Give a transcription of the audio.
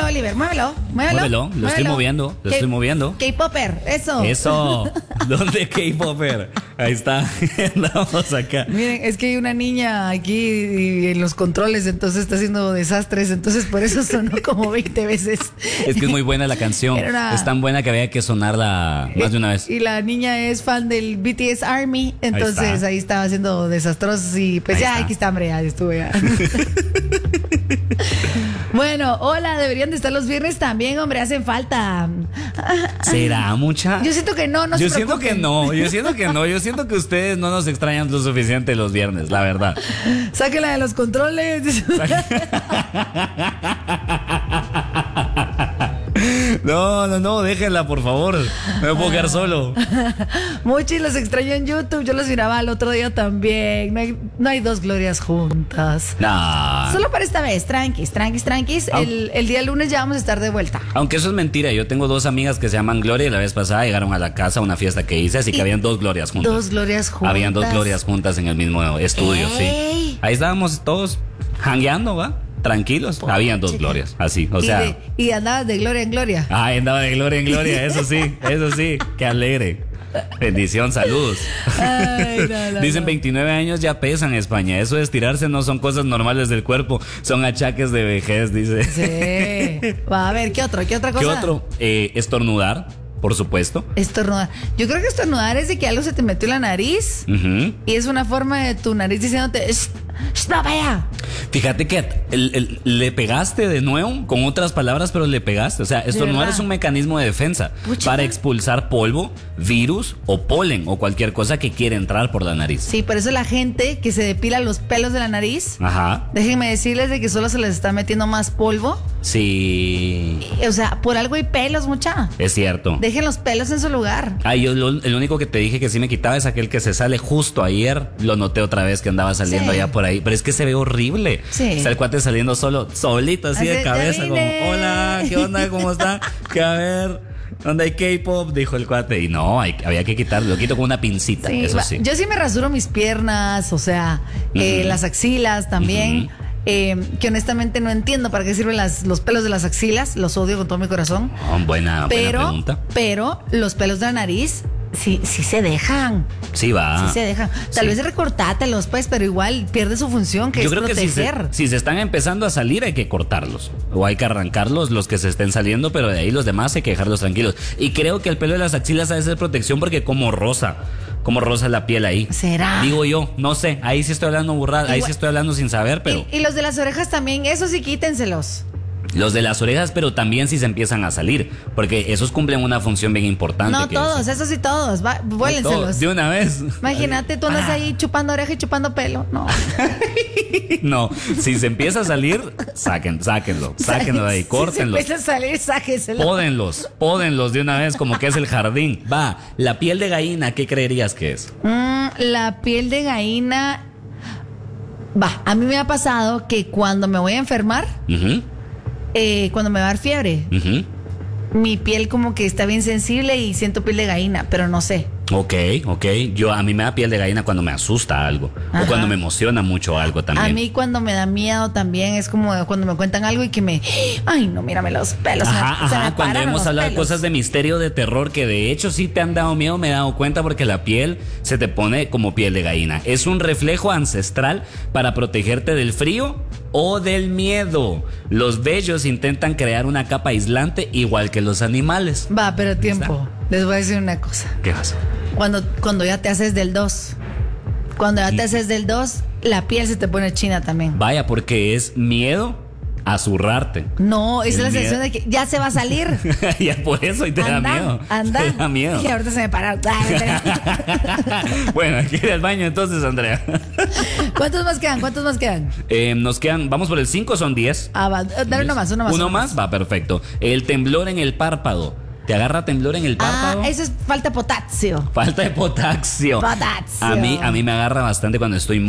Oliver, muévelo. Lo estoy moviendo, K-Popper, eso. Eso. ¿Dónde K-Popper? Ahí está. Andamos acá. Miren, es que hay una niña aquí en los controles, entonces está haciendo desastres, entonces por eso sonó como 20 veces. Es que es muy buena la canción. Es tan buena que había que sonarla más de una vez. Y la niña es fan del BTS Army, entonces ahí estaba haciendo desastrosos y pues aquí está, hombre, ya estuve ya. Bueno, hola, deberían de estar los viernes también, hombre, hacen falta. ¿Será mucha? Yo siento que no se Yo siento que no, yo siento que ustedes no nos extrañan lo suficiente los viernes, la verdad. Sáquela de los controles. No, déjenla, por favor. Me puedo quedar solo. Muchos los extraño en YouTube. Yo los miraba el otro día también. No hay dos glorias juntas. No. Solo para esta vez. Tranquis. El día lunes ya vamos a estar de vuelta. Aunque eso es mentira. Yo tengo 2 amigas que se llaman Gloria y la vez pasada llegaron a la casa a una fiesta que hice, así que habían 2 glorias juntas. 2 glorias juntas. Habían 2 glorias juntas en el mismo estudio, sí. Ahí estábamos todos jangueando, ¿va? Tranquilos, habían 2 glorias, así, o sea. Y andabas de gloria en gloria. Andaba de gloria en gloria, eso sí, qué alegre. Bendición, saludos. Dicen 29 años ya pesan en España. Eso de estirarse no son cosas normales del cuerpo, son achaques de vejez, dice. Sí. Va a ver, ¿qué otra cosa? ¿Qué otro? Estornudar, por supuesto. Estornudar. Yo creo que estornudar es de que algo se te metió en la nariz y es una forma de tu nariz diciéndote ¡no, vaya! Fíjate que le pegaste de nuevo con otras palabras, pero le pegaste. O sea, estornudar es un mecanismo de defensa para expulsar polvo, virus o polen o cualquier cosa que quiera entrar por la nariz. Sí, por eso la gente que se depila los pelos de la nariz, déjenme decirles de que solo se les está metiendo más polvo. Sí. O sea, por algo hay pelos, mucha. Es cierto. Dejen los pelos en su lugar. Yo el único que te dije que sí me quitaba es aquel que se sale justo ayer. Lo noté otra vez que andaba saliendo allá por ahí. Pero es que se ve horrible. Sí. Está el cuate saliendo solito, así de cabeza, como, hola, ¿qué onda? ¿Cómo está? Que a ver, ¿dónde hay K-pop? Dijo el cuate. Y no, había que quitarlo. Lo quito con una pincita, eso sí. Yo sí me rasuro mis piernas, o sea, las axilas también. Que honestamente no entiendo para qué sirven los pelos de las axilas. Los odio con todo mi corazón. Buena pregunta. Pero los pelos de la nariz sí se dejan. Sí va. Sí se dejan. Tal vez recortátelos, pues, pero igual pierde su función, que es proteger. Que si se están empezando a salir hay que cortarlos. O hay que arrancarlos los que se estén saliendo, pero de ahí los demás hay que dejarlos tranquilos. Y creo que el pelo de las axilas ha de ser protección porque como rosa la piel ahí. ¿Será? Digo yo, no sé, ahí sí estoy hablando burrada, ahí sí estoy hablando sin saber, pero... Y los de las orejas también, eso sí quítenselos. Los de las orejas, pero también si se empiezan a salir, porque esos cumplen una función bien importante. No todos, esos sí todos, vuélenselos. De una vez. Imagínate, tú andas ahí chupando oreja y chupando pelo, no. No, si se empieza a salir, sáquenlo de ahí, córtenlo. Si se empieza a salir, sáquenselo. Pódenlos de una vez, como que es el jardín. Va, la piel de gallina, ¿qué creerías que es? La piel de gallina, a mí me ha pasado que cuando me voy a enfermar, cuando me va a dar fiebre, mi piel como que está bien sensible y siento piel de gallina, pero no sé. Ok. A mí me da piel de gallina cuando me asusta algo. O cuando me emociona mucho algo también. A mí cuando me da miedo también es como cuando me cuentan algo y que ay, no, mírame los pelos. Cuando hemos hablado de cosas de misterio, de terror, que de hecho sí te han dado miedo, me he dado cuenta porque la piel se te pone como piel de gallina. Es un reflejo ancestral para protegerte del frío o del miedo. Los vellos intentan crear una capa aislante igual que los animales. Pero tiempo. Les voy a decir una cosa. ¿Qué pasa? Cuando ya te haces del 2. Cuando ya te haces del 2, la piel se te pone china también. Vaya, porque es miedo a zurrarte. No, es la sensación de que ya se va a salir. Ya por eso y te da miedo. Te da miedo. Y ahorita se me pararon. Bueno, hay que ir al baño entonces, Andrea. ¿Cuántos más quedan? Nos quedan, vamos por el 5, son 10. Dale uno más. ¿Uno más? Va, perfecto. El temblor en el párpado. ¿Te agarra temblor en el párpado? Eso es falta de potasio. Falta de potasio. A mí me agarra bastante cuando estoy